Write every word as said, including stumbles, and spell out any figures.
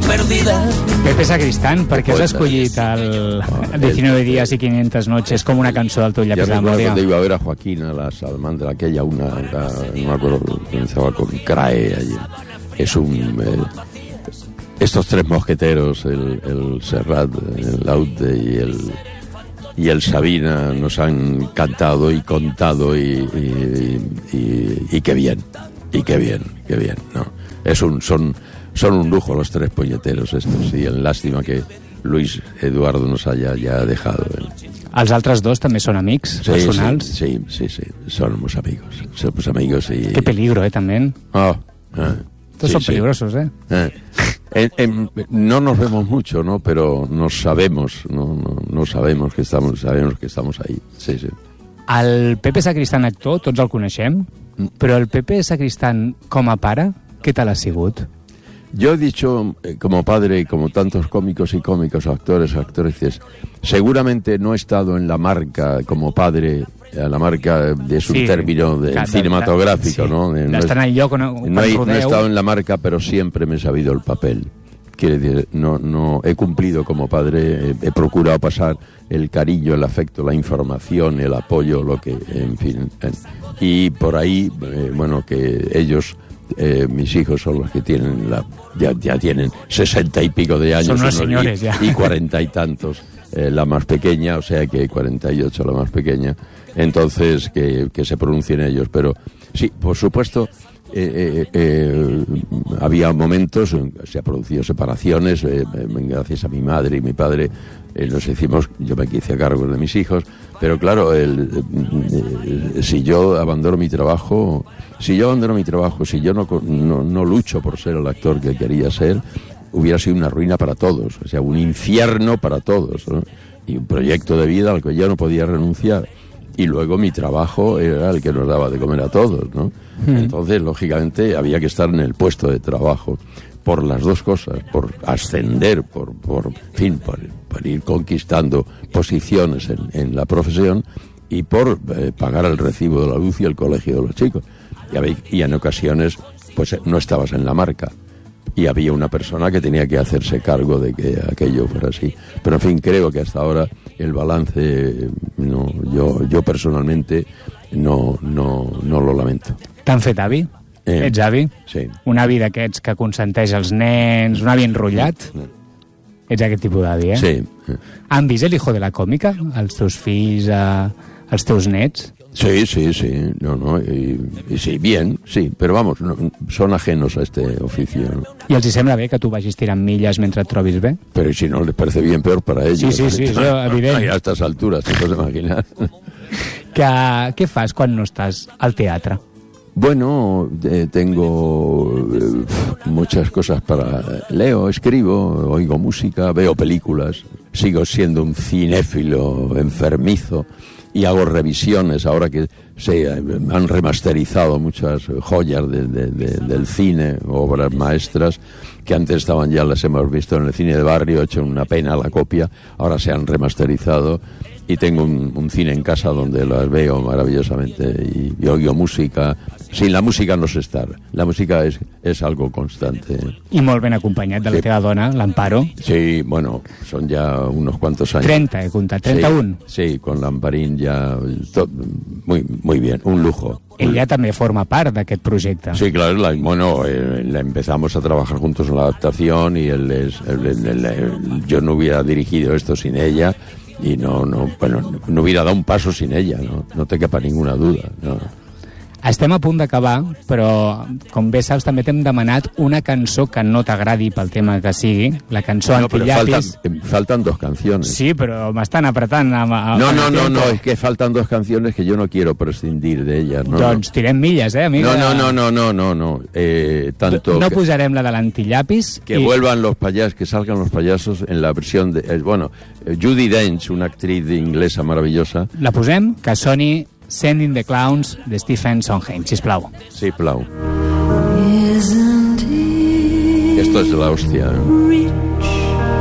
perdida. Pepe Sacristán, per què has escollit el diecinueve días y quinientas noches como una cançó del teu llapis de la memòria? Cuando iba a ver a Joaquín a la salamandra, aquella, una, una no me acuerdo, comenzaba con Crae allí. Es un... Eh, estos tres mosqueteros, el, el Serrat, el Laute y el... y el Sabina nos han cantado y contado y, y, y, y qué bien, y qué bien, qué bien, ¿no? Es un, son, son un lujo los tres puñeteros estos, y en lástima que Luis Eduardo nos haya ya dejado. ¿eh? Els altres dos també són amics sí, personals? Sí, sí, sí, sí, somos amigos, somos amigos y... Qué peligro, ¿eh? También. Oh, eh. Todos sí, son peligrosos, ¿eh? eh. En, en, no nos vemos mucho, ¿no? Pero nos sabemos, no, no, no sabemos que estamos, sabemos que estamos ahí. Sí, sí. El Pepe Sacristán actor, tots el coneixem, però el Pepe Sacristán com a pare, què tal ha sigut? Yo he dicho, eh, como padre y como tantos cómicos y cómicos, actores, actrices, seguramente no he estado en la marca como padre, a la marca es un sí, término de, de, cinematográfico, de, de, ¿no? De, no, es, yo con, con no, he, no he estado en la marca, pero siempre me he sabido el papel. Quiere decir, no, no he cumplido como padre, he, he procurado pasar el cariño, el afecto, la información, el apoyo, lo que, en fin. En, y por ahí, eh, bueno, que ellos... Eh, mis hijos son los que tienen la, ya, ya tienen sesenta y pico de años, son unos señores y, ya. y cuarenta y tantos eh, la más pequeña, o sea que cuarenta y ocho la más pequeña, entonces que, que se pronuncien ellos, pero sí, por supuesto eh, eh, eh, había momentos, se han producido separaciones, eh, gracias a mi madre y mi padre eh, nos hicimos, yo me hice a cargo de mis hijos, pero claro, el, eh, si yo abandono mi trabajo, si yo abandono mi trabajo, si yo no, no, no lucho por ser el actor que quería ser, hubiera sido una ruina para todos, o sea, un infierno para todos, ¿no? Y un proyecto de vida al que yo no podía renunciar. Y luego mi trabajo era el que nos daba de comer a todos, ¿no? Mm. Entonces, lógicamente, había que estar en el puesto de trabajo por las dos cosas, por ascender, por, por en fin, por, por ir conquistando posiciones en, en la profesión y por eh, pagar el recibo de la luz y el colegio de los chicos. Y, y en ocasiones, pues no estabas en la marca. Y había una persona que tenía que hacerse cargo de que aquello fuera así. Pero en fin, creo que hasta ahora el balance, no, yo, yo personalmente no, no, no lo lamento. T'han fet avi? Eh, Ets avi? Sí. Un avi d'aquests que consenteix els nens, un avi enrotllat? Sí. Ets aquest tipus d'avi, eh? Sí. Han vist El hijo de la còmica? Els teus fills, eh, els teus nets? Sí, sí, sí, no, no, y, y sí, bien, sí, pero vamos, no, son ajenos a este oficio, ¿no? I els hi sembla bé que tu vagis tirant milles mentre et trobis bé? Pero si no, les parece bien, peor para ellos. Sí, sí, sí, eso evident. A estas alturas, te puedes imaginar. Que, què fas quan no estàs al teatre? Bueno, eh, tengo eh, muchas cosas para... Leo, escribo, oigo música, veo películas, sigo siendo un cinéfilo enfermizo y hago revisiones ahora que se han remasterizado muchas joyas de, de, de, del cine, obras maestras que antes estaban, ya las hemos visto en el cine de barrio, hecho una pena la copia, ahora se han remasterizado y tengo un, un cine en casa donde las veo maravillosamente y, y oigo música. Sin la música no sé estar, la música es, es algo constante. I molt ben acompanyat de la sí. teva dona, l'Amparo. Sí, bueno, son ya unos cuantos años. treinta, he contat, treinta y uno. Sí, sí, con l'Amparín ya, tot, muy, muy bien, un lujo. Ella també forma part d'aquest projecte. Sí, claro, la, bueno, eh, la empezamos a trabajar juntos en la adaptación y él es, él, él, él, él, yo no hubiera dirigido esto sin ella y no, no, bueno, no hubiera dado un paso sin ella, no, no te quepa ninguna duda, no. Estem a punt d'acabar, però, com bé saps, també t'hem demanat una cançó que no t'agradi pel tema que sigui, la cançó no, Antillapis. Faltan, faltan dos canciones. Sí, però m'estan apretant. A, a, no, no, no, no, es que faltan dos canciones que yo no quiero prescindir de ellas. No, doncs no. tirem milles, eh, amiga? No, no, no, no, no, no. Eh, tanto no que, posarem la de l'Antillapis. Que y... vuelvan los payasos, que salgan los payasos en la versión de... Eh, bueno, eh, Judi Dench, una actriz inglesa maravillosa. La posem, que soni Sending the Clowns de Stephen Sondheim, sisplau. Sí, plau. Esto es de la hostia, ¿eh?